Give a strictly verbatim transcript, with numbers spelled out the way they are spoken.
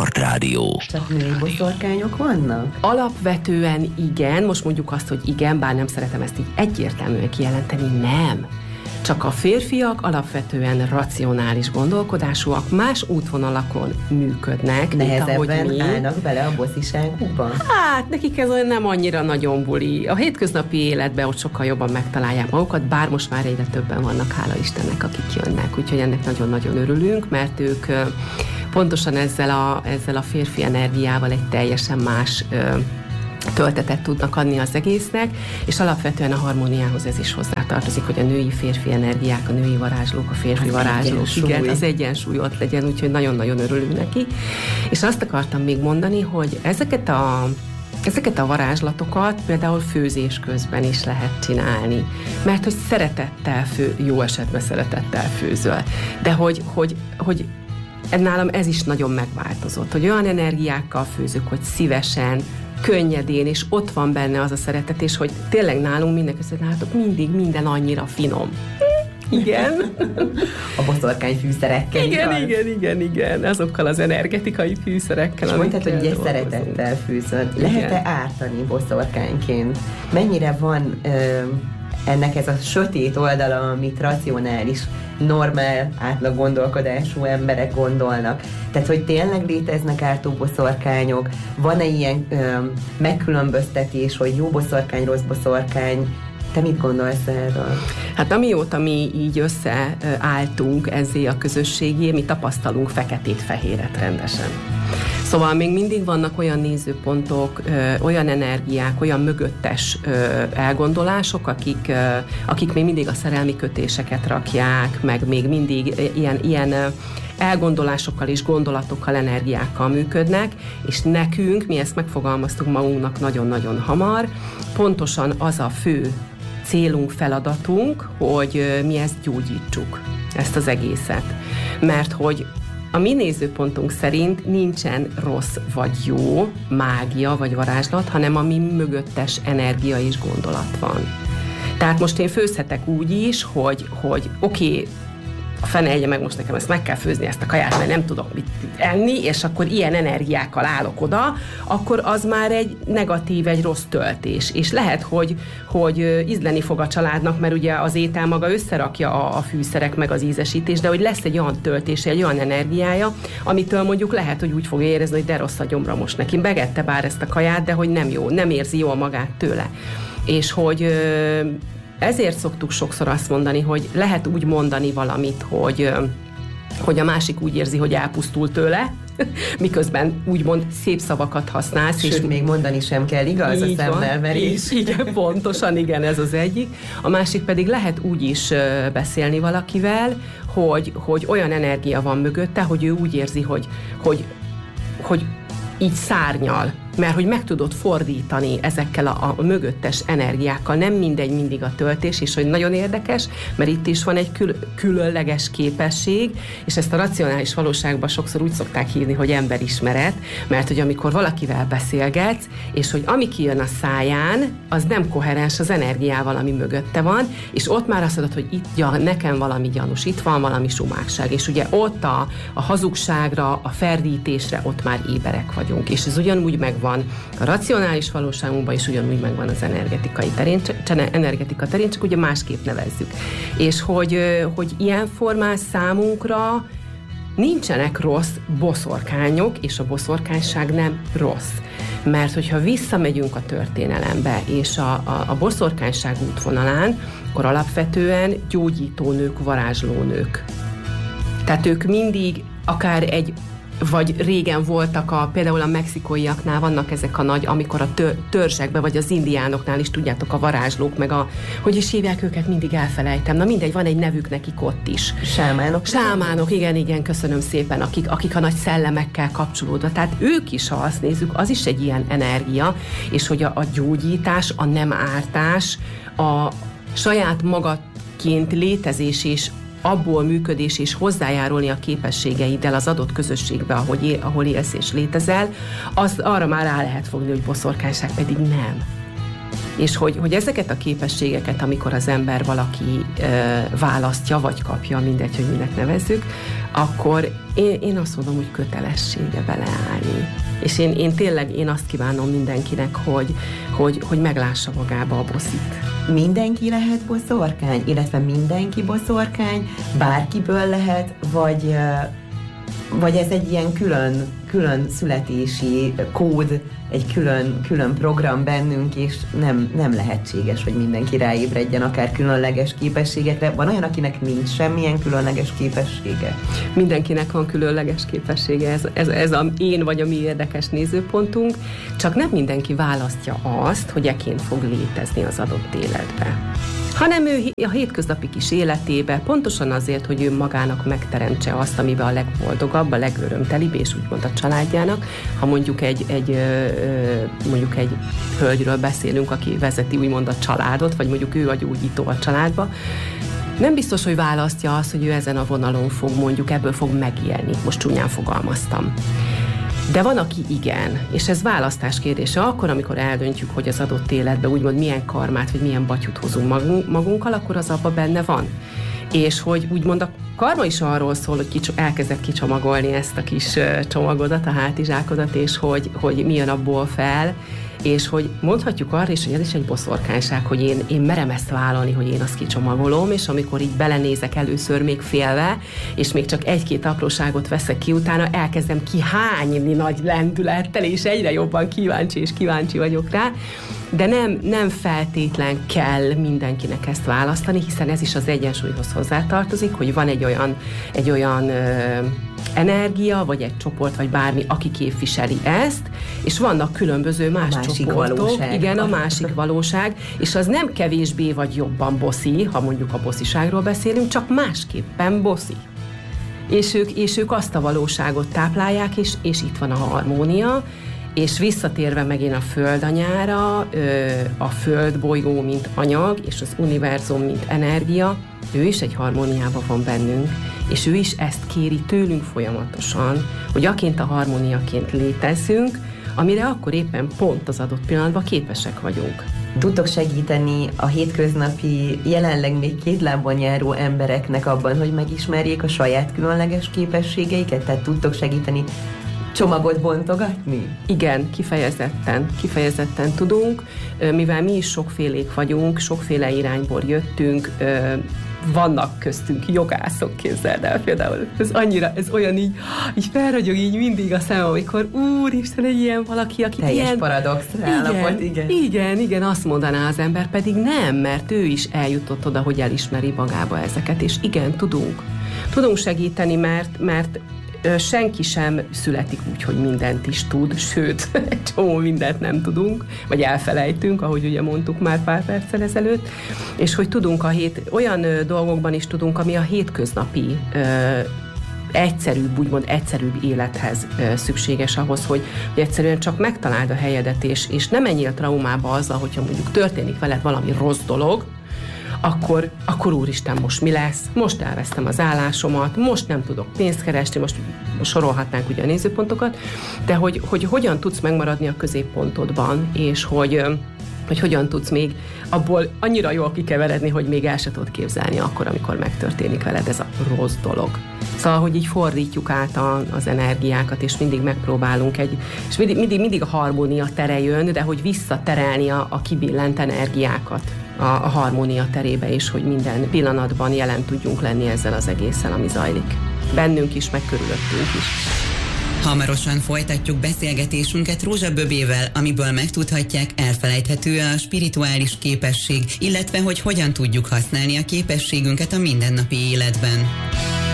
Start Rádió. Csak női boszorkányok vannak? Alapvetően igen, most mondjuk azt, hogy igen, bár nem szeretem ezt így egyértelműen kijelenteni, nem. Csak a férfiak alapvetően racionális gondolkodásúak, más útvonalakon működnek. Nehezebben állnak bele a bosziságukba? Hát, nekik ez olyan nem annyira nagyon buli. A hétköznapi életben ott sokkal jobban megtalálják magukat, bár most már egyre többen vannak, hála Istennek, akik jönnek. Úgyhogy ennek nagyon-nagyon örülünk, mert ők pontosan ezzel a, ezzel a férfi energiával egy teljesen más töltetet tudnak adni az egésznek, és alapvetően a harmóniához ez is hozzátartozik, hogy a női-férfi energiák, a női varázslók, a férfi az varázslók, igen, az egyensúly ott legyen, úgyhogy nagyon-nagyon örülünk neki. És azt akartam még mondani, hogy ezeket a Ezeket a varázslatokat például főzés közben is lehet csinálni, mert hogy szeretettel fő, jó esetben szeretettel főzöl, de hogy, hogy, hogy nálam ez is nagyon megváltozott, hogy olyan energiákkal főzök, hogy szívesen, könnyedén, és ott van benne az a szeretet, és hogy tényleg nálunk mindenki, hogy látok, mindig minden annyira finom. Igen. A boszorkány fűszerekkel. Igen, igaz? igen, igen, igen. Azokkal az energetikai fűszerekkel. És mondtad, hogy ugye szeretettel fűzöd. Lehet-e ártani boszorkányként? Mennyire van ö, ennek ez a sötét oldala, amit racionális, normál, átlag gondolkodású emberek gondolnak? Tehát, hogy tényleg léteznek ártó boszorkányok? Van-e ilyen ö, megkülönböztetés, hogy jó boszorkány, rossz boszorkány? Te mit gondolsz erről? Hát amióta mi így összeálltunk ezzé a közösségé, mi tapasztalunk feketét-fehéret rendesen. Szóval még mindig vannak olyan nézőpontok, ö, olyan energiák, olyan mögöttes ö, elgondolások, akik, ö, akik még mindig a szerelmi kötéseket rakják, meg még mindig ilyen, ilyen ö, elgondolásokkal és gondolatokkal, energiákkal működnek, és nekünk, mi ezt megfogalmaztuk magunknak nagyon-nagyon hamar, pontosan az a fő célunk, feladatunk, hogy mi ezt gyógyítsuk, ezt az egészet. Mert hogy a mi nézőpontunk szerint nincsen rossz vagy jó mágia vagy varázslat, hanem ami mögöttes energia és gondolat van. Tehát most én főzhetek úgy is, hogy, hogy oké, okay, a fene egye meg most nekem ezt meg kell főzni, ezt a kaját, mert nem tudok mit enni, és akkor ilyen energiákkal állok oda, akkor az már egy negatív, egy rossz töltés. És lehet, hogy, hogy ízleni fog a családnak, mert ugye az étel maga összerakja a, a fűszerek meg az ízesítés, de hogy lesz egy olyan töltése, egy olyan energiája, amitől mondjuk lehet, hogy úgy fogja érezni, hogy de rossz a gyomra most neki. Begette bár ezt a kaját, de hogy nem jó, nem érzi jól magát tőle. És hogy ezért szoktuk sokszor azt mondani, hogy lehet úgy mondani valamit, hogy, hogy a másik úgy érzi, hogy elpusztul tőle, miközben úgymond szép szavakat használsz. Sőt, és még mondani sem kell, igaz? A szemmelverés. Igen, pontosan, igen, ez az egyik. A másik pedig lehet úgy is beszélni valakivel, hogy, hogy olyan energia van mögötte, hogy ő úgy érzi, hogy, hogy, hogy így szárnyal, mert hogy meg tudod fordítani ezekkel a, a mögöttes energiákkal, nem mindegy mindig a töltés, és hogy nagyon érdekes, mert itt is van egy kül- különleges képesség, és ezt a racionális valóságban sokszor úgy szokták hívni, hogy emberismeret, mert hogy amikor valakivel beszélgetsz, és hogy ami kijön a száján, az nem koherens az energiával, ami mögötte van, és ott már azt mondod, hogy itt ja, nekem valami gyanús, itt van valami sumákság, és ugye ott a, a hazugságra, a ferdítésre ott már éberek vagyunk, és ez ugyanúgy meg van a racionális valóságunkban, és ugyanúgy megvan az energetikai terén, energetika terén, csak ugye másképp nevezzük. És hogy, hogy ilyen formán számunkra nincsenek rossz boszorkányok, és a boszorkányság nem rossz. Mert hogyha visszamegyünk a történelembe, és a, a, a boszorkányság útvonalán, akkor alapvetően gyógyítónők, varázslónők. Tehát ők mindig akár egy vagy régen voltak, a, például a mexikóiaknál vannak ezek a nagy, amikor a tör, törzsekbe, vagy az indiánoknál is tudjátok, a varázslók, meg a, hogy is hívják őket, mindig elfelejtem. Na mindegy, van egy nevük nekik ott is. Sámánok. Sámánok, igen, igen, köszönöm szépen, akik, akik a nagy szellemekkel kapcsolódva. Tehát ők is, ha azt nézzük, az is egy ilyen energia, és hogy a, a gyógyítás, a nem ártás, a saját magadként létezés és abból működés és hozzájárulni a képességeiddel az adott közösségbe, ahogy él, ahol élsz és létezel, az arra már rá lehet fogni, hogy boszorkányság, pedig nem. És hogy, hogy ezeket a képességeket, amikor az ember valaki e, választja, vagy kapja, mindegy, hogy minek nevezzük, akkor én, én azt mondom, hogy kötelessége beleállni. És én, én tényleg én azt kívánom mindenkinek, hogy, hogy, hogy meglássa magába a bosszit. Mindenki lehet boszorkány, illetve mindenki boszorkány, bárkiből lehet, vagy, vagy ez egy ilyen külön, külön születési kód, egy külön, külön program bennünk, és nem, nem lehetséges, hogy mindenki ráébredjen akár különleges képességekre. Van olyan, akinek nincs semmilyen különleges képessége? Mindenkinek van különleges képessége, ez, ez, ez a én vagy a mi érdekes nézőpontunk, csak nem mindenki választja azt, hogy eként fog létezni az adott életbe. Hanem ő a hétköznapi kis életébe, pontosan azért, hogy ő magának megteremtse azt, amiben a legboldogabb, a legörömtelibb, és úgymond a családjának. Ha mondjuk egy, egy, mondjuk egy hölgyről beszélünk, aki vezeti úgymond a családot, vagy mondjuk ő a gyógyító a családba, nem biztos, hogy választja azt, hogy ő ezen a vonalon fog, mondjuk ebből fog megélni. Most csúnyán fogalmaztam. De van, aki igen, és ez választás kérdése. Akkor, amikor eldöntjük, hogy az adott életben úgymond milyen karmát, vagy milyen batyut hozunk magunk, magunkkal, akkor az abban benne van. És hogy úgymond a karma is arról szól, hogy kics- elkezdett kicsomagolni ezt a kis csomagodat, a hátizsákodat, és hogy, hogy mi jön abból fel, és hogy mondhatjuk arra is, hogy ez is egy boszorkányság, hogy én, én merem ezt vállalni, hogy én azt kicsomagolom, és amikor így belenézek először még félve, és még csak egy-két apróságot veszek ki, utána elkezdem kihányni nagy lendülettel, és egyre jobban kíváncsi és kíváncsi vagyok rá, de nem, nem feltétlen kell mindenkinek ezt választani, hiszen ez is az egyensúlyhoz hozzátartozik, hogy van egy olyan, egy olyan ö, energia, vagy egy csoport, vagy bármi, aki képviseli ezt, és vannak különböző más csoportok. Valóság. Igen, a másik valóság, és az nem kevésbé vagy jobban boszi, ha mondjuk a bosziságról beszélünk, csak másképpen boszi. És ők, és ők azt a valóságot táplálják, és, és itt van a harmónia, és visszatérve megint a földanyára, a földbolygó, mint anyag, és az univerzum, mint energia, ő is egy harmóniában van bennünk, és ő is ezt kéri tőlünk folyamatosan, hogy aként a harmóniaként létezzünk, amire akkor éppen pont az adott pillanatban képesek vagyunk. Tudtok segíteni a hétköznapi, jelenleg még két lábon járó embereknek abban, hogy megismerjék a saját különleges képességeiket? Tehát tudtok segíteni csomagot bontogatni? Igen, kifejezetten, kifejezetten tudunk, mivel mi is sokfélék vagyunk, sokféle irányból jöttünk, vannak köztünk jogászok, képzeld el például. Ez annyira, ez olyan így, így felragyog így mindig a szemem, amikor úristen, egy ilyen valaki, aki teljes ilyen... paradox állapot, igen. Igen, igen, azt mondaná az ember, pedig nem, mert ő is eljutott oda, hogy elismeri magába ezeket, és igen, tudunk. Tudunk segíteni, mert, mert senki sem születik úgy, hogy mindent is tud, sőt, egy csomó mindent nem tudunk, vagy elfelejtünk, ahogy ugye mondtuk már pár perccel ezelőtt, és hogy tudunk a hét, olyan ö, dolgokban is tudunk, ami a hétköznapi ö, egyszerűbb, úgymond egyszerűbb élethez ö, szükséges ahhoz, hogy, hogy egyszerűen csak megtaláld a helyedet, és, és nem menjél traumába azzal, hogyha mondjuk történik veled valami rossz dolog, akkor, akkor úristen, most mi lesz? Most elvesztem az állásomat, most nem tudok pénzt keresni, most sorolhatnánk ugye a nézőpontokat, de hogy, hogy hogyan tudsz megmaradni a középpontodban, és hogy, hogy hogyan tudsz még abból annyira jól kikeveredni, hogy még el se tudod képzelni akkor, amikor megtörténik veled ez a rossz dolog. Szóval, hogy így fordítjuk át a, az energiákat, és mindig megpróbálunk egy, és mindig, mindig, mindig a harmónia tere jön, de hogy visszaterelni a, a kibillent energiákat a, a harmónia terébe is, hogy minden pillanatban jelen tudjunk lenni ezzel az egésszel, ami zajlik. Bennünk is, meg körülöttünk is. Hamarosan folytatjuk beszélgetésünket Rózsa Böbével, amiből megtudhatják, elfelejthető a spirituális képesség, illetve hogy hogyan tudjuk használni a képességünket a mindennapi életben.